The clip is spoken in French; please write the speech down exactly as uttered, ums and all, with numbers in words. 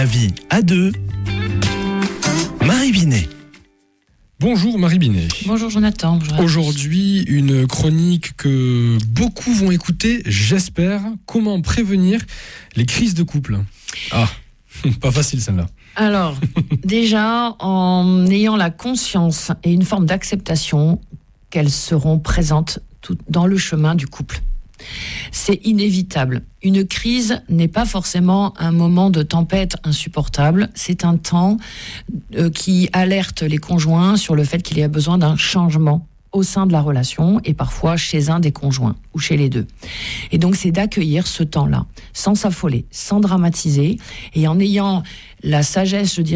La vie à deux. Marie Binet. Bonjour Marie Binet. Bonjour Jonathan. Bonjour. Aujourd'hui, une chronique que beaucoup vont écouter, j'espère. Comment prévenir les crises de couple ? Ah, pas facile celle-là. Alors, déjà, en ayant la conscience et une forme d'acceptation qu'elles seront présentes tout dans le chemin du couple. C'est inévitable. Une crise n'est pas forcément un moment de tempête insupportable. C'est un temps euh, qui alerte les conjoints sur le fait qu'il y a besoin d'un changement au sein de la relation et parfois chez un des conjoints ou chez les deux. Et donc, c'est d'accueillir ce temps-là, sans s'affoler, sans dramatiser et en ayant la sagesse, je dirais,